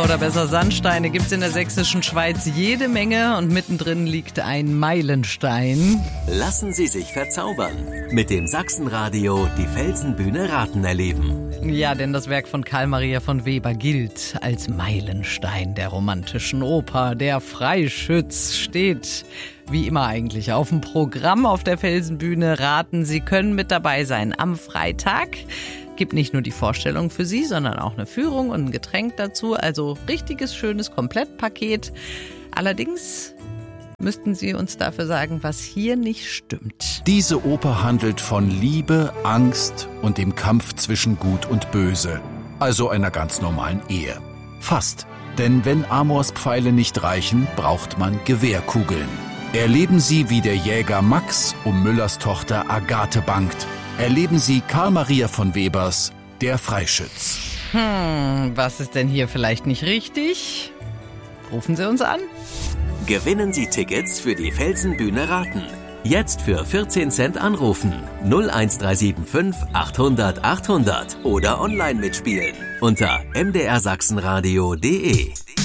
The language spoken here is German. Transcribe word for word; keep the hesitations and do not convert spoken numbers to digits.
oder besser Sandsteine gibt's in der sächsischen Schweiz jede Menge und mittendrin liegt ein Meilenstein. Lassen Sie sich verzaubern. Mit dem Sachsenradio die Felsenbühne Raten erleben. Ja, denn das Werk von Karl Maria von Weber gilt als Meilenstein der romantischen Oper. Der Freischütz steht wie immer eigentlich auf dem Programm auf der Felsenbühne Raten. Sie können mit dabei sein am Freitag. Gibt nicht nur die Vorstellung für Sie, sondern auch eine Führung und ein Getränk dazu. Also richtiges, schönes Komplettpaket. Allerdings müssten Sie uns dafür sagen, was hier nicht stimmt. Diese Oper handelt von Liebe, Angst und dem Kampf zwischen Gut und Böse. Also einer ganz normalen Ehe. Fast. Denn wenn Amors Pfeile nicht reichen, braucht man Gewehrkugeln. Erleben Sie, wie der Jäger Max um Müllers Tochter Agathe bangt. Erleben Sie Karl Maria von Webers Der Freischütz. Hm, was ist denn hier vielleicht nicht richtig? Rufen Sie uns an. Gewinnen Sie Tickets für die Felsenbühne Raten. Jetzt für vierzehn Cent anrufen. null eins drei sieben fünf achthundert achthundert oder online mitspielen unter m d r sachsenradio punkt d e.